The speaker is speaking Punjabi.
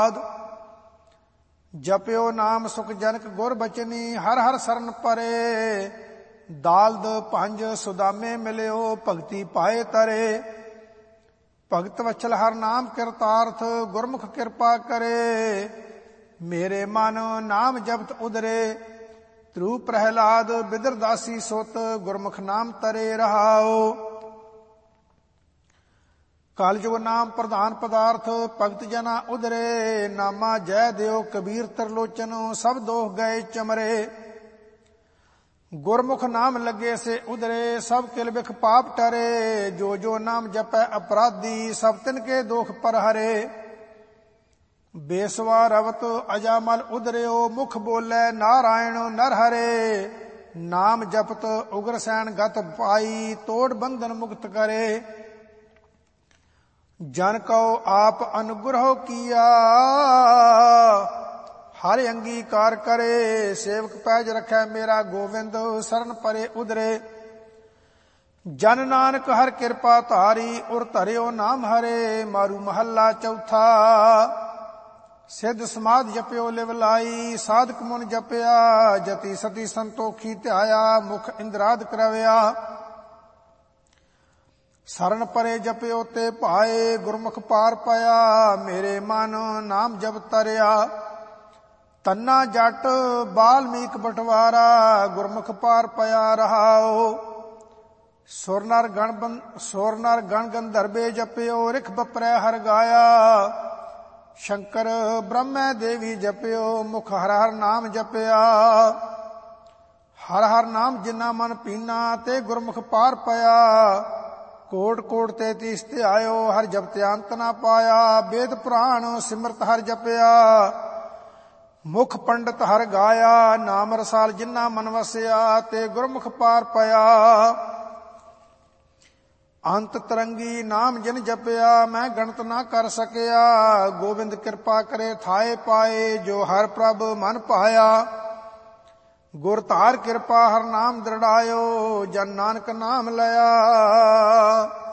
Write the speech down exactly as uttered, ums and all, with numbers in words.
ਪ੍ਰਹਿਲਾਦ। ਜਪਿਓ ਨਾਮ ਸੁਖ ਜਨਕ ਗੁਰ ਬਚਨੀ, ਹਰ ਹਰ ਸਰਨ ਪਰੇ। ਦਾਲਦ ਪੰਜ ਸੁਦਾਮੇ ਮਿਲਿਓ, ਭਗਤੀ ਪਾਏ ਤਰੇ। ਭਗਤ ਵਛਲ ਹਰ ਨਾਮ ਕਿਰਤਾਰਥ, ਗੁਰਮੁਖ ਕਿਰਪਾ ਕਰੇ। ਮੇਰੇ ਮਨ ਨਾਮ ਜਪਤ ਉਦਰੇ, ਧਰੂ ਪ੍ਰਹਿਲਾਦ ਬਿਦਰ ਦਾਸੀ ਸੁਤ। ਗੁਰਮੁਖ ਨਾਮ ਤਰੇ ਰਹਾਓ। ਕਲਯੁਗ ਨਾਮ ਪ੍ਰਧਾਨ ਪਦਾਰਥ, ਭਗਤ ਜਨਾ ਉਦਰੇ। ਨਾਮਾ ਜੈ ਦਿਓ ਕਬੀਰ ਤਰਲੋਚਨ, ਸਭ ਦੋਖ ਗਏ ਚਮਰੇ। ਗੁਰਮੁਖ ਨਾਮ ਲੱਗੇ ਸੇ ਉਦਰੇ, ਸਭ ਕਿਲ ਬਿਖ ਪਾਪ ਟਰੇ। ਜੋ ਜੋ ਨਾਮ ਜਪੈ ਅਪਰਾਧੀ, ਸਭ ਤਿਨ ਕੇ ਦੋਖ ਪਰ ਹਰੇ। ਬੇਸਵਾ ਰਵਤ ਅਜਾਮਲ ਉਦਰਿਓ, ਮੁਖ ਬੋਲੇ ਨਾਰਾਇਣ ਨਰ ਹਰੇ। ਨਾਮ ਜਪਤ ਉਗਰ ਸੈਨ ਗਤ ਪਾਈ, ਤੋੜ ਬੰਧਨ ਮੁਕਤ ਕਰੇ। ਜਨ ਕਉ ਆਪ ਅਨੁਗ੍ਰਹ ਕੀਆ, ਹਰ ਅੰਗੀਕਾਰ ਕਰੇ। ਸੇਵਕ ਪੈਜ ਰਖੈ ਮੇਰਾ ਗੋਵਿੰਦ, ਸਰਨ ਪਰੇ ਉਦਰੇ। ਜਨ ਨਾਨਕ ਹਰ ਕਿਰਪਾ ਧਾਰੀ, ਉਰ ਧਰਿਓ ਨਾਮ ਹਰੇ। ਮਾਰੂ ਮਹੱਲਾ ਚੌਥਾ। ਸਿੱਧ ਸਮਾਧ ਜਪਿਓ ਲਿਵ ਲਾਈ, ਸਾਧਕ ਮੁਨ ਜਪਿਆ। ਜਤੀ ਸਤੀ ਸੰਤੋਖੀ ਧਿਆਇਆ, ਮੁਖ ਇੰਦਰਾਦ ਕਰਵਿਆ। ਸਰਨ ਪਰੇ ਜਪਿਓ ਤੇ ਭਾਏ, ਗੁਰਮੁਖ ਪਾਰ ਪਾਇਆ। ਮੇਰੇ ਮਨ ਨਾਮ ਜਪ ਤਰਿਆ, ਤੰਨਾ ਜੱਟ ਬਾਲਮੀਕ ਬਟਵਾਰਾ। ਗੁਰਮੁਖ ਪਾਰ ਪਿਆ ਰਹਾਓ। ਸੁਰ ਨਰ ਗਣ ਸੁਰ ਨਰ ਗਣ ਗੰਧਰਵੇ ਜਪਿਓ, ਰਿਖ ਬਪਰੈ ਹਰ ਗਾਇਆ। ਸ਼ੰਕਰ ਬ੍ਰਹਮੈ ਦੇਵੀ ਜਪਿਓ, ਮੁਖ ਹਰ ਹਰ ਨਾਮ ਜਪਿਆ। ਹਰ ਹਰ ਨਾਮ ਜਿਨਾ ਮਨ ਪੀਨਾ, ਤੇ ਗੁਰਮੁਖ ਪਾਰ ਪਿਆ। ਕੋਟ ਕੋਟ ਤੇਤੀਸ ਧਿਆਇਓ, ਹਰ ਜਪਤਿ ਅੰਤ ਨਾ ਪਾਇਆ। ਵੇਦ ਪੁਰਾਣ ਸਿਮਰਤ ਹਰ ਜਪਿਆ, ਮੁਖ ਪੰਡਤ ਹਰ ਗਾਇਆ। ਨਾਮ ਰਸਾਲ ਜਿਨਾ ਮਨ ਵਸਿਆ, ਤੇ ਗੁਰਮੁਖ ਪਾਰ ਪਿਆ। ਅੰਤ ਤਰੰਗੀ ਨਾਮ ਜਿਨ ਜਪਿਆ, ਮੈਂ ਗਣਤ ਨਾ ਕਰ ਸਕਿਆ। ਗੋਬਿੰਦ ਕਿਰਪਾ ਕਰੇ ਥਾਏ ਪਾਏ, ਜੋ ਹਰ ਪ੍ਰਭ ਮਨ ਭਾਇਆ। ਗੁਰ ਧਾਰ ਕਿਰਪਾ ਹਰ ਨਾਮ ਦ੍ਰਿੜਾਇਓ, ਜਨ ਨਾਨਕ ਨਾਮ ਲਿਆ।